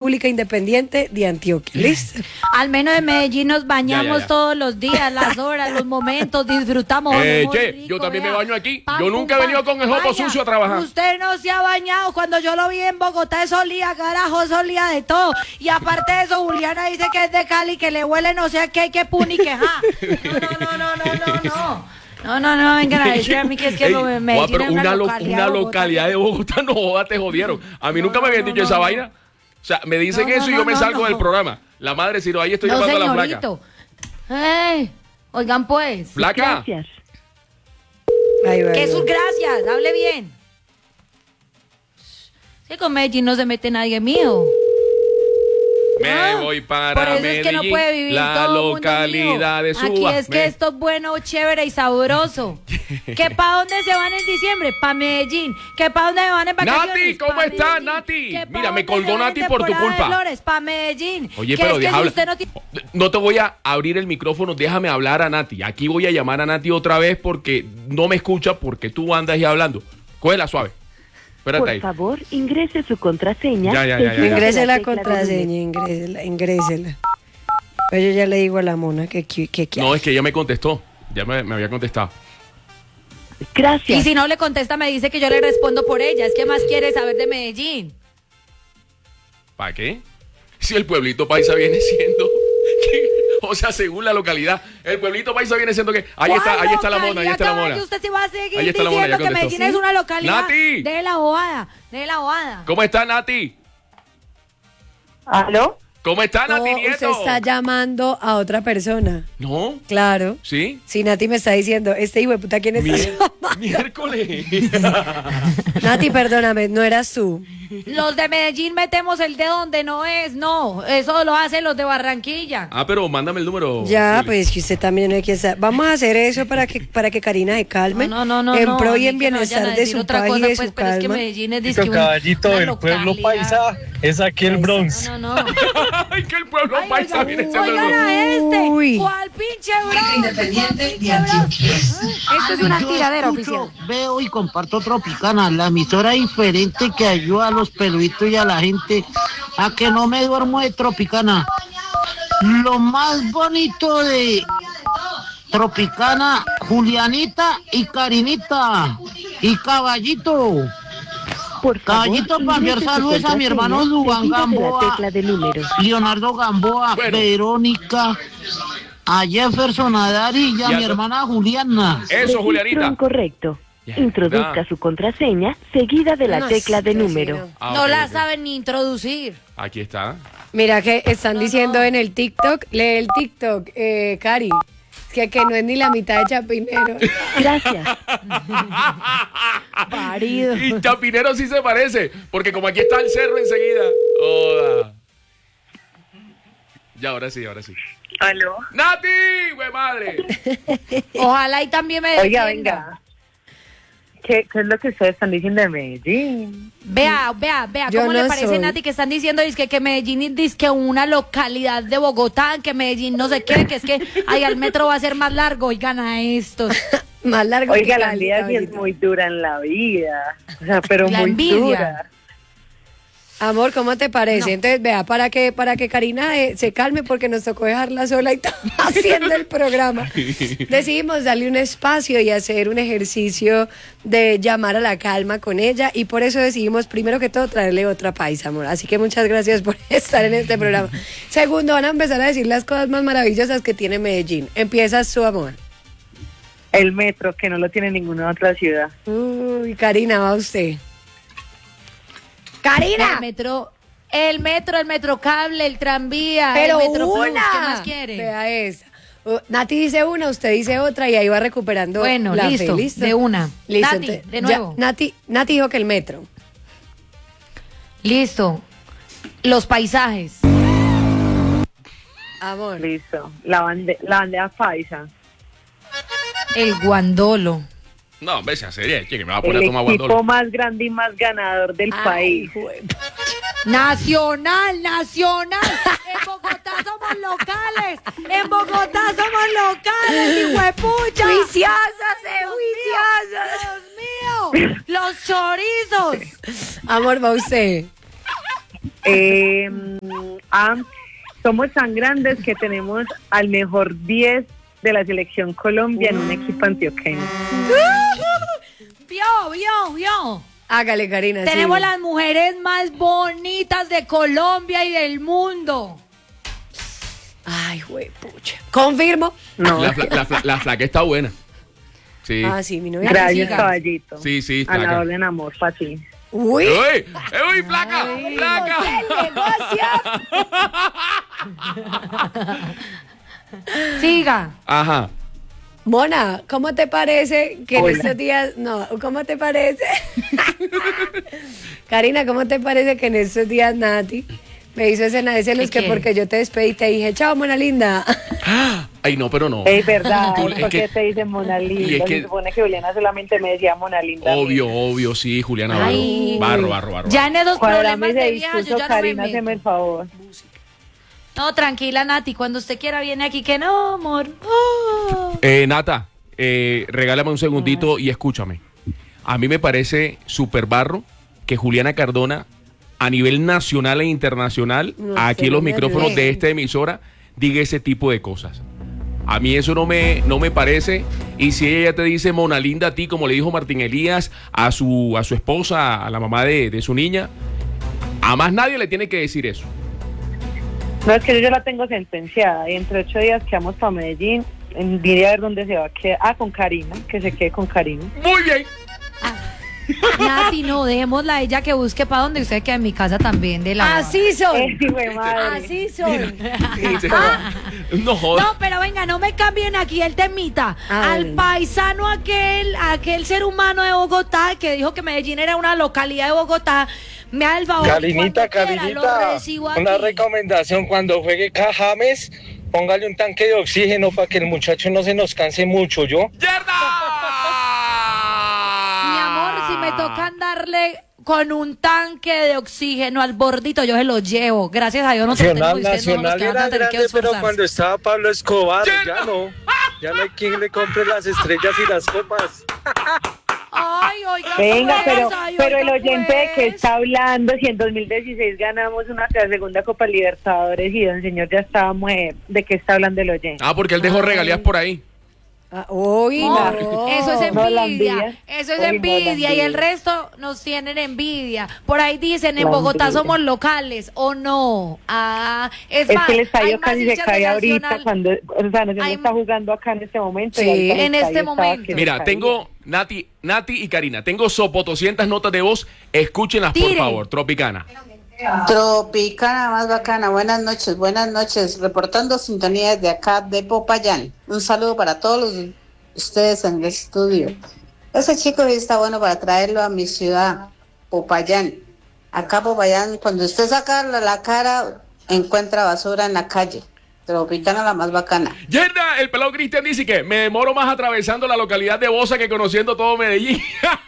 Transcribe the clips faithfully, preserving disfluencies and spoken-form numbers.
República Independiente de Antioquia. ¿Listo? Al menos en Medellín nos bañamos Ya, ya, ya. todos los días, las horas, los momentos, disfrutamos. Eh, muy che, rico, yo también vea. me baño aquí. Pam, Yo pum, nunca he pam. venido con el jopo Vaya, sucio a trabajar. Usted no se ha bañado. Cuando yo lo vi en Bogotá, eso olía, carajo, eso olía de todo. Y aparte de eso, Juliana dice que es de Cali, que le huele no sé a qué, que puni, que ja. No, no, no, no, no, no. No, no, no, vengan a decir a mí que es que Ey, lo de joa, Medellín pero es una, una, lo- localidad, una de Bogotá. localidad de Bogotá, no joda, te jodieron. A mí No, nunca me habían no, dicho no, esa no. vaina. O sea, me dicen No, no, eso y yo no, me no, salgo no. del programa. La madre, si no, ahí estoy No, llamando a la flaca. señorito. Ey, oigan pues. Flaca. Gracias. Ahí va, Que ahí va. sus gracias, hable bien. Si con Medellín no se mete nadie mío. Me Ah, voy para por eso Medellín, es que no puede vivir la todo el mundo localidad mío. de Suba. Aquí es que Me- esto es bueno, chévere y sabroso. ¿Que para dónde se van en diciembre? Para Medellín. ¿Que para dónde se van en vacaciones? Nati, ¿cómo Pa' estás, Medellín. Nati? ¿Que pa' Mira, me dónde colgó se van en Nati por tu temporada de culpa. Flores? Para Medellín. Oye, Que pero es que si déjame. usted no tiene... No te voy a abrir el micrófono, déjame hablar a Nati. Aquí voy a llamar a Nati otra vez porque no me escucha porque tú andas ahí hablando. Cógela suave. Espérate Por ahí. favor, ingrese su contraseña. Ya, ya, ya, ya, seguida ya. Ingrese de la tecla de contraseña, ingrésela, ingrésela. Pues yo ya le digo a la mona que que, que, que- No, es que ella me contestó. Ya me, me había contestado. número. Gracias. Y si no le contesta, me dice que yo le respondo por ella. Es que más quiere saber de Medellín. ¿Para qué? Si el pueblito paisa viene siendo... O sea, según la localidad, el pueblito paisa viene siendo que... Ahí está, ¿Cuál ahí está la mona, ahí está la localidad? mona. Que usted se va a seguir Ahí está la mona, diciendo ya que contestó. Medellín es una localidad. Nati. De la bobada, de la bobada. ¿Cómo está Nati? ¿Aló? ¿Cómo está No, Nati usted Nieto? está llamando a otra persona. ¿No? Claro. ¿Sí? Si Nati me está diciendo, este hijo de puta, ¿quién está Mier- llamando? miércoles. Nati, perdóname, no eras tú. Los de Medellín metemos el dedo donde no es, no. Eso lo hacen los de Barranquilla. Ah, pero mándame el número. Ya, Juli. pues que usted también hay que estar. Vamos a hacer eso para que para que Karina se calme. No, no, no, en no. pro y a en mí que no vayan a bienestar de decir su otra paz y cosa, de pues, su pero es que calma. Medellín es Chico disque un- caballito una del pueblo localidad. paisa es aquí el Bronx. No, no, no. Ay, que el pueblo Ay, paisa oigan, viene siendo el oigan Bronx. a este. Uy. ¿Cuál pinche Bronx? Independiente de Antioquia. Esto es una tiradera oficial. Veo y comparto Tropicana, la emisora diferente que ayuda a los peluditos y a la gente a que no me duermo de Tropicana. Lo más bonito de Tropicana, Julianita y Karinita y Caballito. Por favor, Caballito, para enviar ingrese su saludos a mi hermano contraseña, Dubán seguida de la Gamboa, tecla de número. Leonardo Gamboa, Bueno. Verónica, a Jefferson Adari y a Ya mi to- hermana Juliana. Eso, Registro Julianita. incorrecto. Ya, Introduzca ya. su contraseña seguida de la No, tecla de sí, número. sí, no. Ah, No ok, la ok. saben ni introducir. Aquí está. Mira que están No, diciendo no. en el TikTok, lee el TikTok, eh, Cari, que, que no es ni la mitad de Chapinero. Gracias. Parido. Y Chapinero sí se parece, porque como aquí está el cerro enseguida. Hola. Ya, ahora sí, ahora sí. Aló. ¡Nati! ¡Güey madre! Ojalá y también me Oiga, defienda. venga. ¿Qué, ¿Qué es lo que ustedes están diciendo de Medellín? Vea, vea, vea, Yo ¿cómo no le parece, soy. Nati, que están diciendo dizque, que Medellín es dizque una localidad de Bogotá, que Medellín no sé qué, que es que ahí al metro va a ser más largo, oigan a estos. Más largo Oiga, que la Cali, envidia sí es caballito. muy dura en la vida. O sea, pero La muy envidia. dura. Amor, ¿cómo te parece? No. Entonces, vea, para que para que Karina eh, se calme porque nos tocó dejarla sola y todo haciendo el programa. Decidimos darle un espacio y hacer un ejercicio de llamar a la calma con ella y por eso decidimos primero que todo traerle otra paisa, amor. Así que muchas gracias por estar en este programa. Segundo, van a empezar a decir las cosas más maravillosas que tiene Medellín. Empieza su amor. El metro, que no lo tiene ninguna otra ciudad. Uy, Karina, va usted. ¡Karina! El metro, el metro, el metrocable, el tranvía, Pero el metro plus, una. ¿qué más quiere? Vea esa. Uh, Nati dice una, usted dice otra y ahí va recuperando Bueno, la listo, fe. ¿Listo? de una. Listo, Nati, entonces, de ya, nuevo. Nati, Nati dijo que el metro. Listo. Los paisajes. Amor. Listo. La, bande la bandeja paisa. El guandolo. No, hombre, sea seria, que me va a poner El a tomar equipo guandolo. más grande y más ganador del Ay, país. jue- Nacional, nacional. En Bogotá somos locales. En Bogotá somos locales, hijuepucha. Juiciosas, eh, Dios mío, Dios mío. Los chorizos. Amor, va usted. Eh, a somos tan grandes que tenemos al mejor diez de la selección Colombia en un equipo antioqueño. Vio, vio, vio. Hágale, Karina. Tenemos sí. las mujeres más bonitas de Colombia y del mundo. Ay, güey, pucha. Confirmo. No, La, fla- la, fla- la flaca está buena. Sí. Ah, sí, mi novia. gracias, siga. caballito. Sí, sí, A la flaca. orden amor para ti. Uy. ¡Uy! ¡Uy, flaca! ¡Flaca! Siga. Ajá. Mona, ¿cómo te parece que Hola. en estos días... No, ¿cómo te parece? Karina, ¿cómo te parece que en estos días Nati me hizo escena de celos ¿Qué que qué? porque yo te despedí te dije, chao, Mona linda? Ay, no, pero no. Es verdad, Tú- es ¿por qué que- te dicen Mona y Linda? es que- Se supone que Juliana solamente me decía Mona Linda. Obvio, obvio, sí, Juliana. Barro. Ay. Barro, barro, barro. Ya en esos Cuadrame problemas ese de vieja yo discurso, ya no me Karina, hazme el meto. favor. No, tranquila, Nati. Cuando usted quiera viene aquí. Que no, amor. Oh. Eh, Nata, eh, regálame un segundito y escúchame. A mí me parece súper barro que Juliana Cardona, a nivel nacional e internacional, No aquí sé, en los no me micrófonos de arregle. esta emisora, diga ese tipo de cosas. A mí eso no me, no me parece. Y si ella te dice Mona Linda a ti, como le dijo Martín Elías a su, a su esposa, a la mamá de, de su niña, a más nadie le tiene que decir eso. No, es que yo ya la tengo sentenciada y entre ocho días que vamos para Medellín, en- diré a ver dónde se va a quedar. Ah, con Karina, que se quede con Karina. Muy bien. Nati, no, dejémosla a ella que busque para donde usted queda en mi casa también de la. Así son. Eh, hijo de madre. Así son. No jodas. No, pero venga, no me cambien aquí el temita. Ah, Al bueno. paisano aquel, aquel ser humano de Bogotá que dijo que Medellín era una localidad de Bogotá, me da el favor. y Carinita, cuando quiera lo Carinita, recibo una aquí. recomendación cuando juegue K. James, póngale un tanque de oxígeno para que el muchacho no se nos canse mucho, ¿yo? Mi amor, si me toca andarle con un tanque de oxígeno al bordito, yo se lo llevo. Gracias a Dios no tengo Nacional, ustedes no, los Nacional que van era a tener que grande, pero esforzarse. cuando estaba Pablo Escobar, ya no. Ya no hay quien le compre las estrellas y las copas. Ay, oiga, Venga, pues, pero, ay, pero el oiga, oyente de que pues. está hablando, si en dos mil dieciséis ganamos una la segunda Copa Libertadores y don señor ya estaba muerto, ¿de qué está hablando el oyente? Ah, porque él dejó regalías por ahí. Ah, uy, No, no. eso es No, la envidia, envidia. eso es Uy, no, la envidia y el envidia. resto nos tienen envidia. Por ahí dicen, en La Bogotá envidia. somos locales, ¿o no? Ah, es, Es más, que el hay estadio más casi se hinchas de cae ahorita Nacional. cuando, o sea, no Hay- está jugando acá en este momento. Sí, y ahorita el en este estadio estaba momento. que se Mira, caía. tengo Nati, Nati y Karina, tengo sopotoscientas notas de voz. Escúchenlas, por Tire. favor, Tropicana. Tropicana más bacana, buenas noches, buenas noches, reportando sintonía desde acá de Popayán. Un saludo para todos los- ustedes en el estudio. Ese chico sí está bueno para traerlo a mi ciudad, Popayán. Acá Popayán, cuando usted saca la, la cara, encuentra basura en la calle. Tropicana la más bacana. Yerda, el pelado Cristian dice que me demoro más atravesando la localidad de Bosa que conociendo todo Medellín.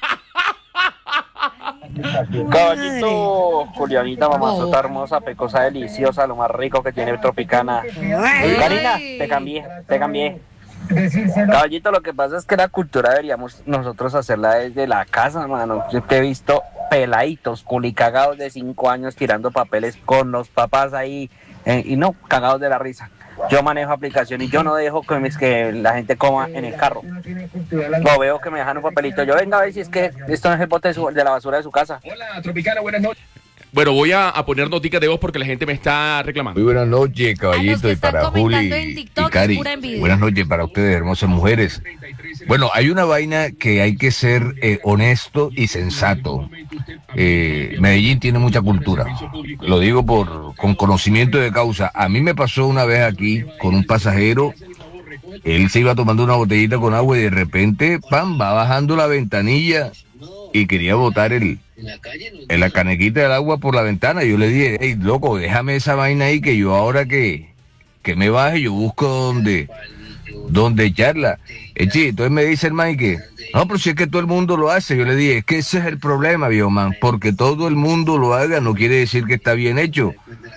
Caballito, Julianita, mamazota hermosa, pecosa, deliciosa, lo más rico que tiene Tropicana. Ay. Karina, te cambié, te cambié. Caballito, lo que pasa es que la cultura deberíamos nosotros hacerla desde la casa, mano. Yo te he visto peladitos, culicagados de cinco años tirando papeles con los papás ahí, eh, y no, cagados de la risa. Yo manejo aplicación y yo no dejo que, mis- que la gente coma en el carro. No veo que me dejan un papelito. Yo venga a ver si es que esto no es el bote de, su- de la basura de su casa. Hola, Tropicana, buenas noches. Bueno, voy a, a poner noticas de voz porque la gente me está reclamando. Muy buenas noches, A los caballito, que y están para Juli comentando en y TikTok, es Cari. pura envidia. Buenas noches para ustedes, hermosas mujeres. Bueno, hay una vaina que hay que ser eh, honesto y sensato. Eh, Medellín tiene mucha cultura. Lo digo por con conocimiento de causa. A mí me pasó una vez aquí con un pasajero. Él se iba tomando una botellita con agua y de repente, pam, va bajando la ventanilla y quería botar el, en la canequita del agua por la ventana. Yo le dije, hey, loco, déjame esa vaina ahí que yo ahora que, que me baje, yo busco donde, donde echarla. Echi, entonces me dice el man que, no, pero si es que todo el mundo lo hace. Yo le dije, es que ese es el problema, viejo man, porque todo el mundo lo haga no quiere decir que está bien hecho.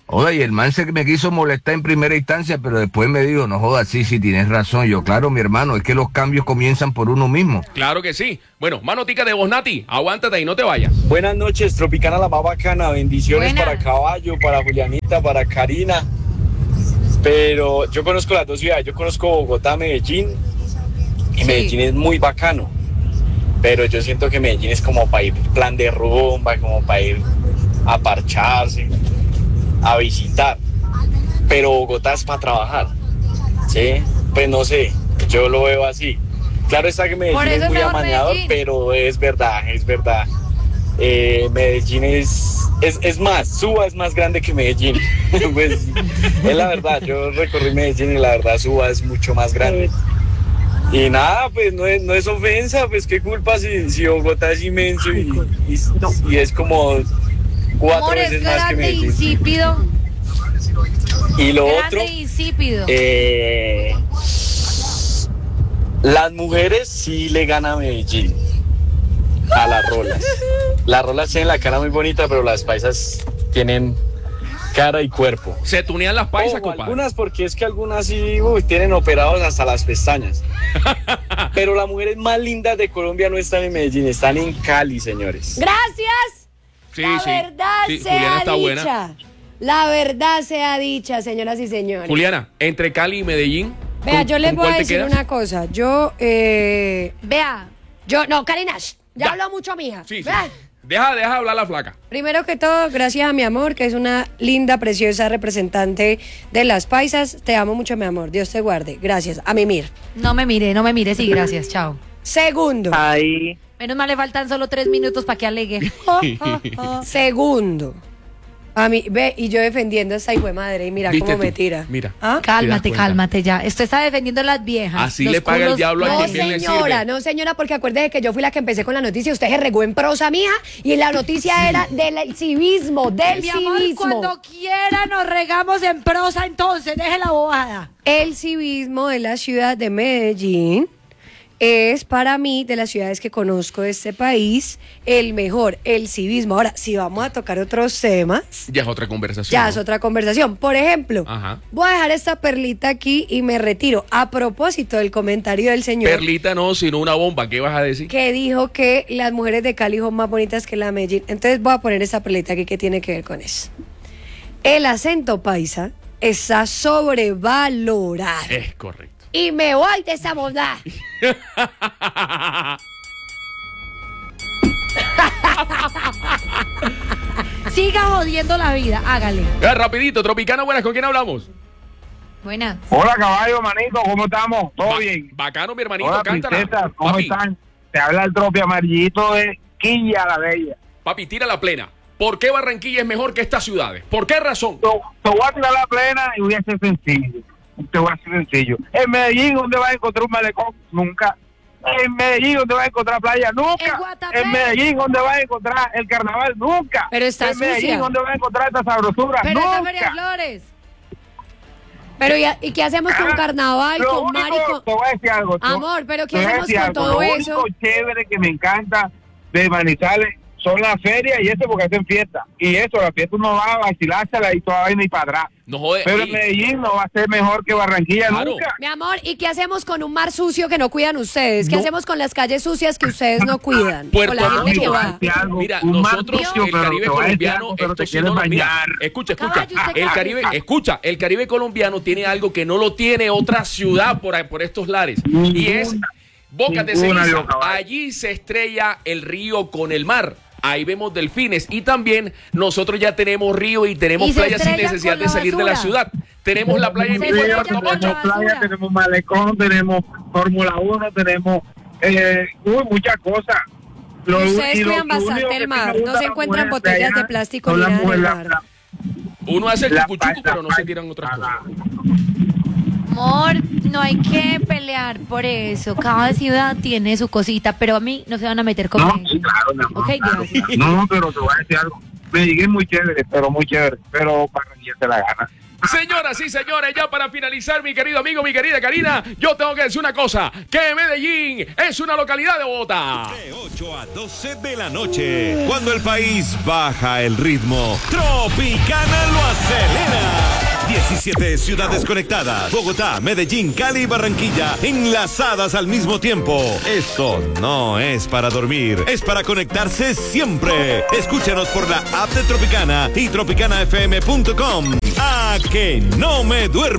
Joda, y el man se me quiso molestar en primera instancia, pero después me dijo, no joda, sí, sí, tienes razón. Yo, claro, mi hermano, es que los cambios comienzan por uno mismo. Claro que sí. Bueno, manotica de voz, Nati, aguántate y no te vayas. Buenas noches, Tropicana la más bacana. Bendiciones Buenas. para Caballo, para Julianita, para Karina. Pero yo conozco las dos ciudades. Yo conozco Bogotá, Medellín. Y Sí. Medellín es muy bacano. Pero yo siento que Medellín es como para ir plan de rumba, como para ir a parcharse, a visitar. Pero Bogotá es para trabajar. ¿Sí? Pues no sé, yo lo veo así. Claro está que Por Medellín eso es es muy mejor amañador, Medellín. pero es verdad, es verdad. Eh, Medellín es, es, es más, Suba es más grande que Medellín. Pues es la verdad, yo recorrí Medellín y la verdad Suba es mucho más grande. Y nada, pues no es, no es ofensa, pues qué culpa si, si Bogotá es inmenso y, y, y es como cuatro Amor, es veces más que grande, Medellín. insípido. Y lo Grande, otro, insípido. eh, las mujeres sí le ganan a Medellín a las rolas. Las rolas tienen la cara muy bonita, pero las paisas tienen cara y cuerpo. Se tunean las paisas, Ojo, compadre. algunas, porque es que algunas sí uy, tienen operados hasta las pestañas. Pero las mujeres más lindas de Colombia no están en Medellín, están en Cali, señores. Gracias. Sí, la sí. verdad Sí, sea Juliana está dicha. buena. La verdad sea dicha, señoras y señores. Juliana, entre Cali y Medellín. Vea, ¿con- yo les con voy a cuál te decir quedas? una cosa. Yo, eh, Vea, yo, no, Karina, shh, ya, Ya. habló mucho, mija. Sí, sí. Vea. Deja, deja hablar la flaca. Primero que todo, gracias a mi amor, que es una linda, preciosa representante de las paisas. Te amo mucho, mi amor. Dios te guarde. Gracias. A mimir. no me mire, no me mire, sí, gracias, chao. Segundo. Ahí. Menos mal le faltan solo tres minutos para que alegue. Segundo. A mí, ve, y yo defendiendo a esta hijo de madre, y mira ¿Viste cómo me tú? tira. Mira. ¿Ah? Cálmate, cuenta? cálmate ya. Esto está defendiendo a las viejas. Así Los le paga el culos- diablo a No, quien bien le señora, sirve. no, señora, porque acuérdese que yo fui la que empecé con la noticia. Usted se regó en prosa mía y la noticia era del civismo, del Mi amor, civismo. cuando quiera nos regamos en prosa, entonces, deje la bobada. El civismo de la ciudad de Medellín es para mí, de las ciudades que conozco de este país, el mejor, el civismo. Ahora, si vamos a tocar otros temas, Ya es otra conversación. ya ¿no? es otra conversación. Por ejemplo, Ajá. voy a dejar esta perlita aquí y me retiro. A propósito del comentario del señor Perlita no, sino una bomba. ¿Qué vas a decir? que dijo que las mujeres de Cali son más bonitas que la de Medellín. Entonces voy a poner esa perlita aquí que tiene que ver con eso. El acento paisa está sobrevalorado. Es correcto. Y me voy de esa bondad. Siga jodiendo la vida, hágale. Ya, rapidito, Tropicana, buenas, ¿con quién hablamos? Buenas. Hola, caballo, manito, ¿cómo estamos? ¿Todo Ba- bien? Bacano, mi hermanito, Hola, cántala. princesas, ¿cómo Papi, están? Te habla el tropi amarillito de Quilla la Bella. papi, tira la plena. ¿Por qué Barranquilla es mejor que estas ciudades? ¿Por qué razón? Te, te voy a tirar la plena y voy a ser sencillo. Te voy a ser sencillo. En Medellín, ¿dónde vas a encontrar un malecón? Nunca. En Medellín, ¿dónde vas a encontrar playa? En Nunca. Guatapé. En Medellín, ¿dónde vas a encontrar el carnaval? Nunca. Pero está En Medellín, sucia. ¿dónde vas a encontrar esta sabrosura? Pero esa Feria de Nunca. Flores. Pero ¿y, ¿y qué hacemos con Ah, carnaval, Lo con único, marico? te voy a decir algo. te- Amor, pero ¿qué te voy a hacemos decir con algo. todo Lo eso? único chévere que me encanta de Manizales son las ferias y eso porque hacen fiesta. Y eso, la fiesta uno va a vacilársela y toda vaina y para atrás. No jode. Pero ey, en Medellín no va a ser mejor que Barranquilla Claro. nunca. Mi amor, ¿y qué hacemos con un mar sucio que no cuidan ustedes? ¿Qué No. hacemos con las calles sucias que ustedes no cuidan? Puerto Con la gente Rico. que Te voy a va. decir algo, Mira, un mar nosotros, sucio, el pero Caribe te voy a decir colombiano, algo, pero esto te sí quieres no lo- mira, bañar. escucha, escucha, Caballo, usted el qué Caribe, hace. escucha, el Caribe colombiano tiene algo que no lo tiene otra ciudad por, ahí- por estos lares, y es Boca de Ninguna, Ceniza. yo, caballo. Allí se estrella el río con el mar. Ahí vemos delfines y también nosotros ya tenemos río y tenemos Y se playas sin estrellan necesidad con de la salir de la basura. ciudad. Tenemos la playa en Se mi estrellan puerto con la Tenemos basura. playa, tenemos malecón, tenemos Fórmula uno, tenemos eh, uy, muchas cosas. Lo- Ustedes y lo cuidan bastante único que el sí me mar, gusta no se las encuentran mujeres botellas de allá plástico son ni las nada en el mujeres, mar. Uno hace el la- chucu chucu, la- pero no se tiran otras cosas. Amor, no hay que pelear por eso. Cada ciudad tiene su cosita, pero a mí no se van a meter con No, Medellín. sí, claro, mi amor, Ok, claro. gracias. No, pero te voy a decir algo. Medellín es muy chévere, pero muy chévere. Pero Barranquilla se la gana. Señoras y señores, ya para finalizar, mi querido amigo, mi querida Karina, yo tengo que decir una cosa, que Medellín es una localidad de Bogotá. De ocho a doce de la noche, cuando el país baja el ritmo, Tropicana lo acelera. veintisiete ciudades conectadas. Bogotá, Medellín, Cali y Barranquilla enlazadas al mismo tiempo. Esto no es para dormir, es para conectarse siempre. Escúchanos por la app de Tropicana y tropicana f m punto com. A que no me duermo.